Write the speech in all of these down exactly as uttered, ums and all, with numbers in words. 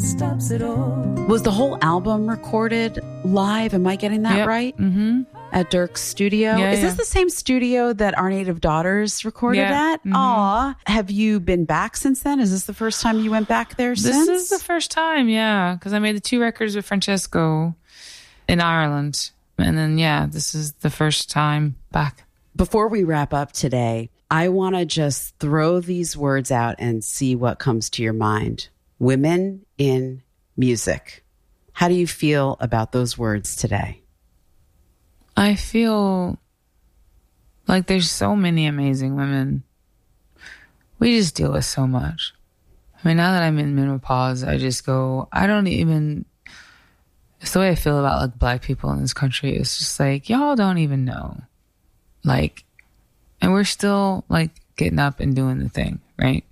stops it all. Was the whole album recorded live? Am I getting that Yep. right? Mm-hmm. At Dirk's studio? Yeah, Is yeah. this the same studio that Our Native Daughters recorded Yeah. at? Mhm. Aw. Have you been back since then? Is this the first time you went back there This since? is the first time, yeah, because I made the two records with Francesco in Ireland. And then, yeah, this is the first time back. Before we wrap up today, I want to just throw these words out and see what comes to your mind. Women in music. How do you feel about those words today? I feel like there's so many amazing women. We just deal with so much. I mean, now that I'm in menopause, I just go, I don't even, it's the way I feel about like Black people in this country. It's just like, y'all don't even know. Like, and we're still like getting up and doing the thing, right?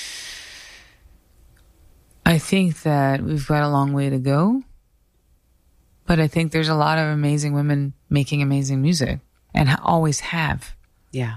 I think that we've got a long way to go. But I think there's a lot of amazing women making amazing music and ha- always have. Yeah.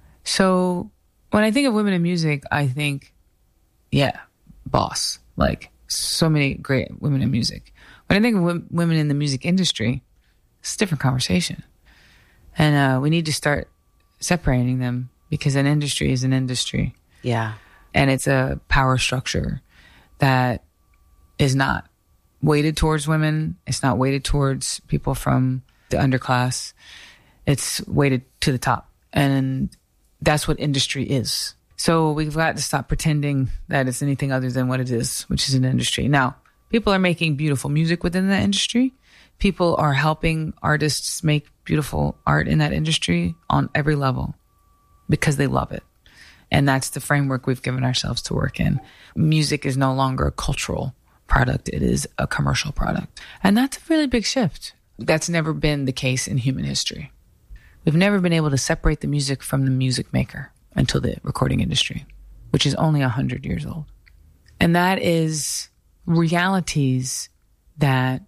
So when I think of women in music, I think, yeah, boss. Like so many great women in music. When I think of w- women in the music industry, it's a different conversation. And uh, we need to start separating them because an industry is an industry. Yeah. And it's a power structure that is not weighted towards women. It's not weighted towards people from the underclass. It's weighted to the top. And that's what industry is. So we've got to stop pretending that it's anything other than what it is, which is an industry. Now, people are making beautiful music within that industry. People are helping artists make beautiful art in that industry on every level because they love it. And that's the framework we've given ourselves to work in. Music is no longer a cultural product. It is a commercial product. And that's a really big shift. That's never been the case in human history. We've never been able to separate the music from the music maker until the recording industry, which is only one hundred years old. And that is realities that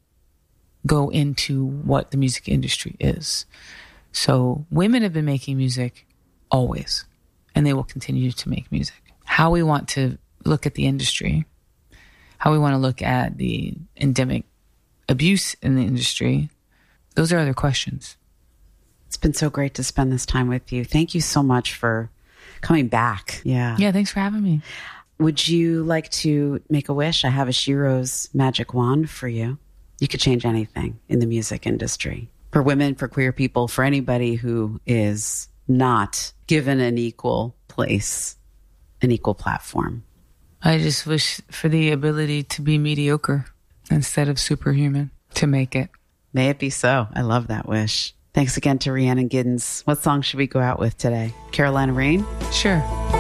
go into what the music industry is. So women have been making music always, and they will continue to make music. How we want to look at the industry, how we want to look at the endemic abuse in the industry, those are other questions. It's been so great to spend this time with you. Thank you so much for coming back. Yeah. Yeah, thanks for having me. Would you like to make a wish? I have a Shiro's magic wand for you. You could change anything in the music industry. For women, for queer people, for anybody who is not given an equal place, an equal platform. I just wish for the ability to be mediocre instead of superhuman, to make it. May it be so. I love that wish. Thanks again to Rhiannon Giddens. What song should we go out with today? Carolina Rain? Sure.